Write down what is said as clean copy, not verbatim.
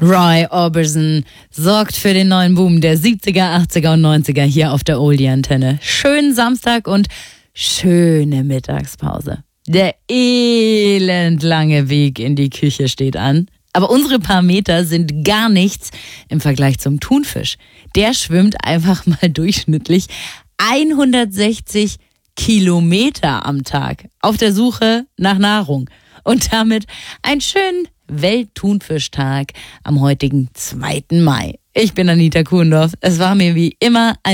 Roy Orbison sorgt für den neuen Boom der 70er, 80er und 90er hier auf der Oldie-Antenne. Schönen Samstag und schöne Mittagspause. Der elendlange Weg in die Küche steht an. Aber unsere paar Meter sind gar nichts im Vergleich zum Thunfisch. Der schwimmt einfach mal durchschnittlich 160 Kilometer am Tag auf der Suche nach Nahrung. Und damit einen schönen Weltthunfischtag am heutigen 2. Mai. Ich bin Anita Kuhndorf. Es war mir wie immer ein